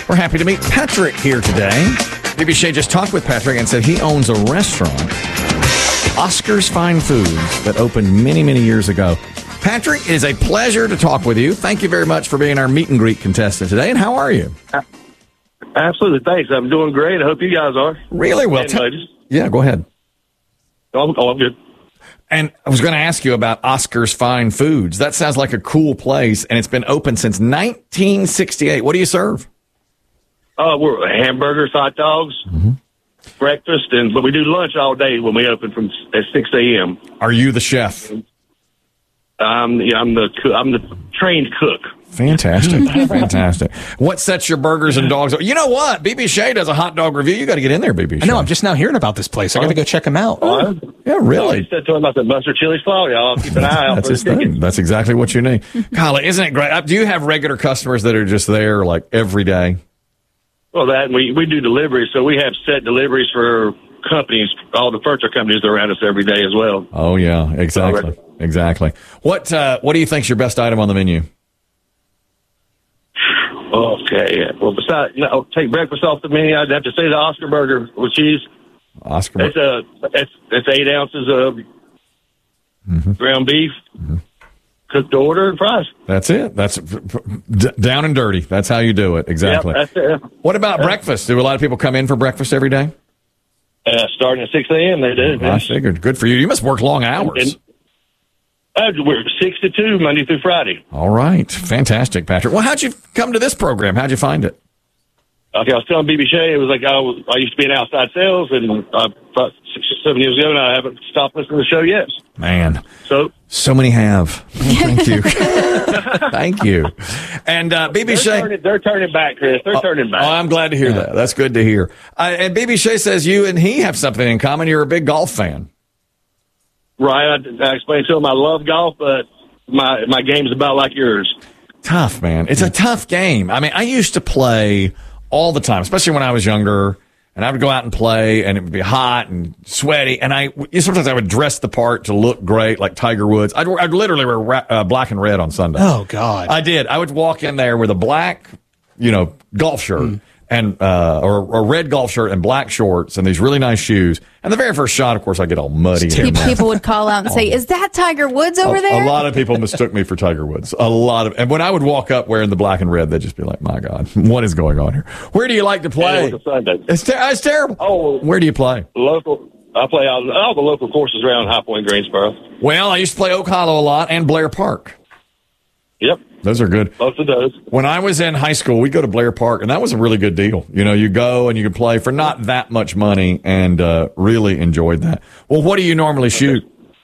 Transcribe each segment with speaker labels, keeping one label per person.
Speaker 1: We're happy to meet Patrick here today. BB Shea just talked with Patrick and said he owns a restaurant, Oscar's Fine Foods, that opened many, many years ago. Patrick, it is a pleasure to talk with you. Thank you very much for being our meet and greet contestant today. And how are you?
Speaker 2: Absolutely. Thanks. I'm doing great. I hope you guys are.
Speaker 1: Really well. Yeah, go ahead.
Speaker 2: I'm good.
Speaker 1: And I was going to ask you about Oscar's Fine Foods. That sounds like a cool place, and it's been open since 1968. What do you serve?
Speaker 2: We're hamburgers, hot dogs, breakfast, but we do lunch all day when we open at 6 a.m.
Speaker 1: Are you the chef?
Speaker 2: I'm the trained cook.
Speaker 1: Fantastic. Fantastic. What sets your burgers and dogs? You know what? BB Shea does a hot dog review. You got to get in there, BB Shea.
Speaker 3: I know. I'm just now hearing about this place. I got to go check him out.
Speaker 1: Yeah, really.
Speaker 2: I said to him about the mustard chili slaw. Y'all keep an eye out
Speaker 1: That's
Speaker 2: for
Speaker 1: his
Speaker 2: the chicken.
Speaker 1: thing. That's exactly what you need. Kyla, isn't it great? Do you have regular customers that are just there like every day?
Speaker 2: Well, that and we do deliveries, so we have set deliveries for companies, all the furniture companies that are around us every day as well.
Speaker 1: Oh yeah, exactly, exactly. What do you think's your best item on the menu?
Speaker 2: Okay, well, besides, take breakfast off the menu. I'd have to say the Oscar burger with cheese.
Speaker 1: Oscar,
Speaker 2: it's 8 ounces of ground beef, cooked to order, and fries.
Speaker 1: That's it. That's down and dirty. That's how you do it. Exactly.
Speaker 2: Yep, that's it.
Speaker 1: What about breakfast? Do a lot of people come in for breakfast every day?
Speaker 2: Starting at 6 a.m. they do.
Speaker 1: I figured. Good for you. You must work long hours.
Speaker 2: We're 6 to 2, Monday through Friday.
Speaker 1: All right. Fantastic, Patrick. Well, how'd you come to this program? How'd you find it?
Speaker 2: Okay, I was telling BB Shea, it was like I used to be in outside sales, and about 6 or 7 years ago, and I haven't stopped listening to the show yet.
Speaker 1: Man.
Speaker 2: So
Speaker 1: many have. Thank you. Thank you. And BB Shea.
Speaker 2: They're turning back, Chris. They're turning back.
Speaker 1: Oh, I'm glad to hear that. That's good to hear. And BB Shea says you and he have something in common. You're a big golf fan.
Speaker 2: Right. I explained to him I love golf, but my game's about like yours.
Speaker 1: Tough, man. It's a tough game. I mean, I used to play all the time, especially when I was younger, and I would go out and play, and it would be hot and sweaty, and sometimes I would dress the part to look great, like Tiger Woods. I'd literally wear black and red on Sunday.
Speaker 3: Oh, God.
Speaker 1: I did. I would walk in there with a black, golf shirt. And or a red golf shirt and black shorts and these really nice shoes. And the very first shot, of course, I get all muddy.
Speaker 4: People would call out and say, "Is that Tiger Woods over there?"
Speaker 1: A lot of people mistook me for Tiger Woods. And when I would walk up wearing the black and red, they'd just be like, "My God, what is going on here? Where do you like to play?"
Speaker 2: It was a Sunday.
Speaker 1: It's terrible.
Speaker 2: Oh,
Speaker 1: where do you play?
Speaker 2: Local. I play all the local courses around High Point, Greensboro.
Speaker 1: Well, I used to play Oak Hollow a lot and Blair Park.
Speaker 2: Yep.
Speaker 1: Those are good.
Speaker 2: Both of those.
Speaker 1: When I was in high school, we'd go to Blair Park, and that was a really good deal. You go and you can play for not that much money, and really enjoyed that. Well, what do you normally shoot?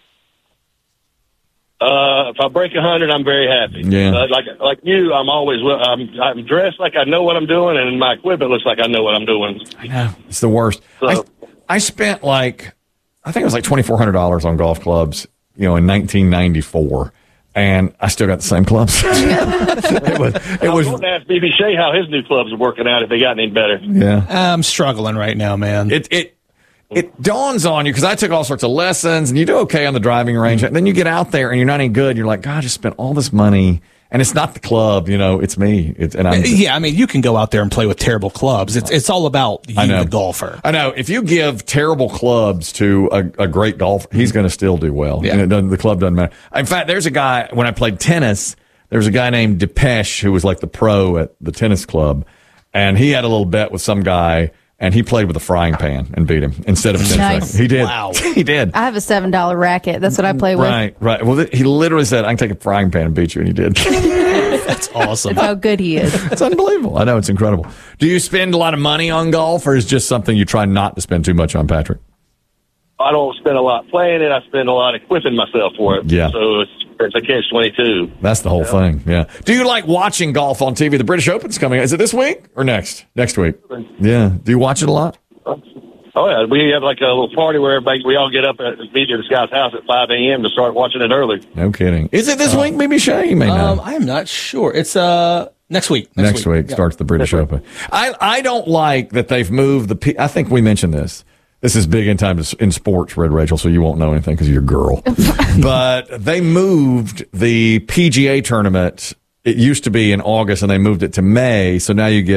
Speaker 2: If I break 100, I'm very happy.
Speaker 1: Yeah.
Speaker 2: Like you, I'm dressed like I know what I'm doing, and my equipment looks like I know what I'm doing.
Speaker 1: I know. It's the worst.
Speaker 2: So,
Speaker 1: I spent I think it was like $2,400 on golf clubs, in 1994. And I still got the same clubs. it was.
Speaker 2: I was going to ask BB Shea how his new clubs are working out, if they got any better.
Speaker 1: Yeah.
Speaker 3: I'm struggling right now, man.
Speaker 1: It dawns on you, because I took all sorts of lessons, and you do okay on the driving range. And then you get out there, and you're not any good. You're like, God, I just spent all this money. And it's not the club, it's me.
Speaker 3: I mean, you can go out there and play with terrible clubs. It's all about you, the golfer.
Speaker 1: I know. If you give terrible clubs to a great golfer, he's going to still do well.
Speaker 3: Yeah.
Speaker 1: The club doesn't matter. In fact, there's a guy, when I played tennis, there was a guy named Depeche who was like the pro at the tennis club. And he had a little bet with some guy, and he played with a frying pan and beat him instead of a tennis racket. He did.
Speaker 3: Wow.
Speaker 1: He did.
Speaker 4: I have a $7 racket. That's what I play with.
Speaker 1: Right. Well, he literally said, I can take a frying pan and beat you, and he did.
Speaker 3: That's awesome.
Speaker 4: That's how good he is.
Speaker 1: It's unbelievable. I know, it's incredible. Do you spend a lot of money on golf, or is it just something you try not to spend too much on, Patrick?
Speaker 2: I don't spend a lot playing it. I spend a lot equipping myself for it.
Speaker 1: Yeah.
Speaker 2: So it's a catch-22.
Speaker 1: That's the whole thing. Yeah. Do you like watching golf on TV? The British Open's coming. Is it this week or next? Next week. Yeah. Do you watch it a lot?
Speaker 2: Oh, yeah. We have like a little party where we all get up at this guy's house at 5 a.m. to start watching it early.
Speaker 1: No kidding. Is it this week, BB Shea? You may know.
Speaker 3: I am not sure. It's next week.
Speaker 1: Next week starts the British Open. I don't like that they've moved I think we mentioned this. This is big in time in sports, Red Rachel, so you won't know anything because you're a girl. But they moved the PGA tournament. It used to be in August, and they moved it to May, so now you get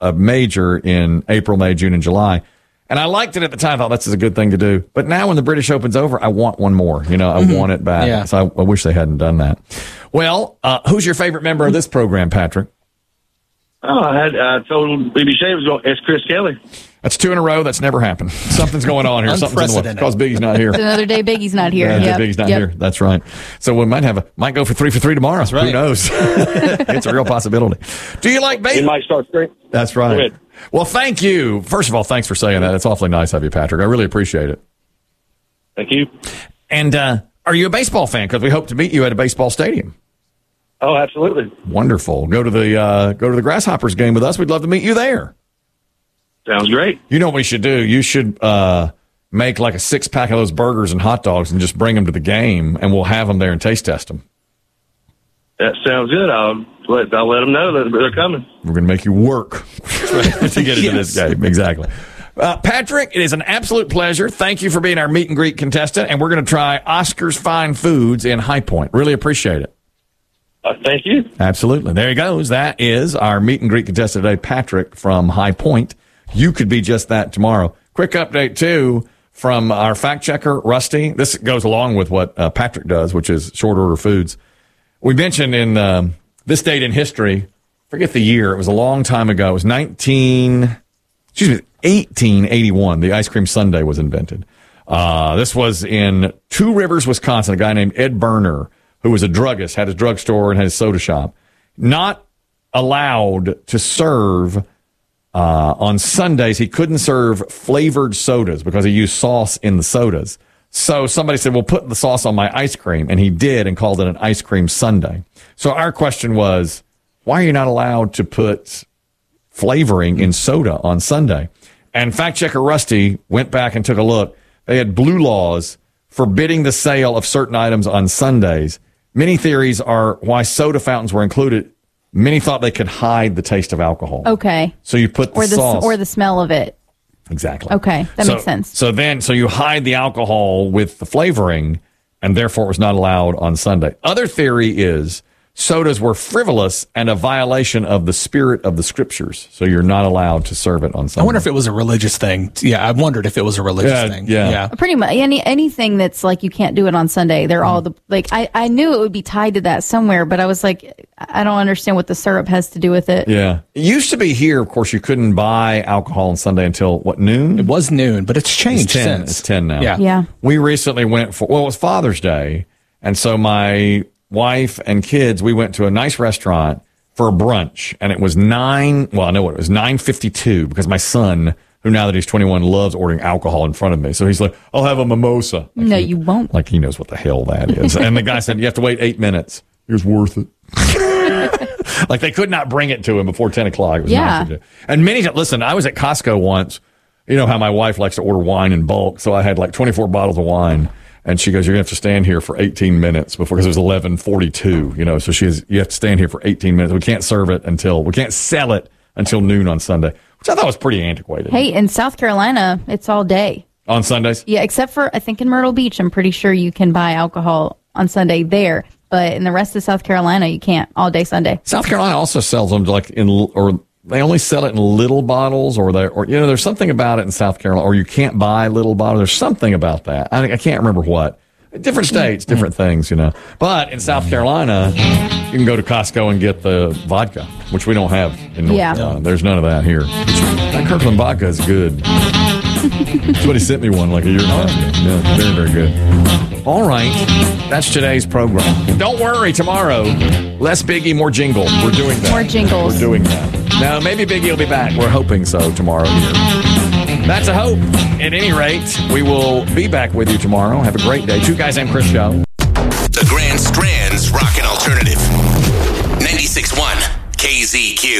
Speaker 1: a major in April, May, June, and July. And I liked it at the time. I thought this is a good thing to do. But now when the British Open's over, I want one more. I want it back.
Speaker 3: Yeah.
Speaker 1: So I wish they hadn't done that. Well, who's your favorite member of this program, Patrick?
Speaker 2: I told BB Shea it's Chris Kelly.
Speaker 1: That's 2 in a row. That's never happened. Something's going on here. Something's in the way. Because Biggie's not here.
Speaker 4: It's another day Biggie's not here.
Speaker 1: Yeah, Biggie's not here. That's right. So we might go for 3 for 3 tomorrow. That's
Speaker 3: right.
Speaker 1: Who knows? It's a real possibility. Do you like baseball?
Speaker 2: He might start screaming.
Speaker 1: That's right. Well, thank you. First of all, thanks for saying that. It's awfully nice of you, Patrick. I really appreciate it.
Speaker 2: Thank you.
Speaker 1: And are you a baseball fan? Because we hope to meet you at a baseball stadium.
Speaker 2: Oh, absolutely.
Speaker 1: Wonderful. Go to the Grasshoppers game with us. We'd love to meet you there.
Speaker 2: Sounds great.
Speaker 1: You know what we should do? You should make like a 6-pack of those burgers and hot dogs and just bring them to the game, and we'll have them there and taste test them.
Speaker 2: That sounds good. I'll let them know that they're coming.
Speaker 1: We're going to make you work to get into this game. Exactly. Patrick, it is an absolute pleasure. Thank you for being our meet and greet contestant, and we're going to try Oscar's Fine Foods in High Point. Really appreciate it.
Speaker 2: Thank you.
Speaker 1: Absolutely. There he goes. That is our meet and greet contestant today, Patrick from High Point. You could be just that tomorrow. Quick update, too, from our fact checker, Rusty. This goes along with what Patrick does, which is short order foods. We mentioned in this date in history, forget the year, it was a long time ago. It was 1881. The ice cream sundae was invented. This was in Two Rivers, Wisconsin. A guy named Ed Berner, who was a druggist, had his drugstore and had his soda shop, not allowed to serve on Sundays. He couldn't serve flavored sodas because he used sauce in the sodas. So somebody said, well, put the sauce on my ice cream. And he did and called it an ice cream sundae. So our question was, why are you not allowed to put flavoring in soda on Sunday? And fact checker Rusty went back and took a look. They had blue laws forbidding the sale of certain items on Sundays. Many theories are why soda fountains were included. Many thought they could hide the taste of alcohol.
Speaker 4: Okay.
Speaker 1: So you put the sauce.
Speaker 4: Or the smell of it.
Speaker 1: Exactly.
Speaker 4: Okay. That makes sense.
Speaker 1: So you hide the alcohol with the flavoring, and therefore it was not allowed on Sunday. Other theory is sodas were frivolous and a violation of the spirit of the scriptures. So you're not allowed to serve it on Sunday.
Speaker 3: I wonder if it was a religious thing. Yeah, I wondered if it was a religious thing.
Speaker 1: Yeah.
Speaker 4: Pretty much anything that's like you can't do it on Sunday. They're all I knew it would be tied to that somewhere, but I was like, I don't understand what the syrup has to do with it.
Speaker 1: Yeah. It used to be here, of course, you couldn't buy alcohol on Sunday until noon?
Speaker 3: It was noon, but it's changed since.
Speaker 1: It's 10 now.
Speaker 3: Yeah.
Speaker 1: We recently went it was Father's Day, and so my wife and kids, we went to a nice restaurant for a brunch, and it was 9:52 because my son, who now that he's 21 loves ordering alcohol in front of me. So he's like, I'll have a mimosa.
Speaker 4: No, you won't.
Speaker 1: Like he knows what the hell that is. And the guy said, you have to wait 8 minutes. It was worth it. Like they could not bring it to him before 10 o'clock. It was nice to do. And listen, I was at Costco once. You know how my wife likes to order wine in bulk. So I had like 24 bottles of wine. And she goes, you're going to have to stand here for 18 minutes because it was 11:42, so you have to stand here for 18 minutes. We can't sell it until noon on Sunday, which I thought was pretty antiquated.
Speaker 4: Hey, in South Carolina, it's all day.
Speaker 1: On Sundays?
Speaker 4: Yeah, except for, I think in Myrtle Beach, I'm pretty sure you can buy alcohol on Sunday there. But in the rest of South Carolina, you can't all day Sunday.
Speaker 1: South Carolina also sells them they only sell it in little bottles there's something about it in South Carolina, or you can't buy little bottles. There's something about that. I can't remember what. Different states, different things, But in South Carolina, you can go to Costco and get the vodka, which we don't have in North Carolina. There's none of that here. That Kirkland vodka is good. Somebody sent me one like a year ago. Yeah, very, very good. All right. That's today's program. Don't worry, tomorrow, less Biggie, more jingle. We're doing that.
Speaker 4: More jingles.
Speaker 1: We're doing that. Now, maybe Biggie will be back. We're hoping so tomorrow here. That's a hope. At any rate, we will be back with you tomorrow. Have a great day. Two Guys and Chris Show.
Speaker 5: The Grand Strand's Rockin' Alternative. 96.1 KZQ.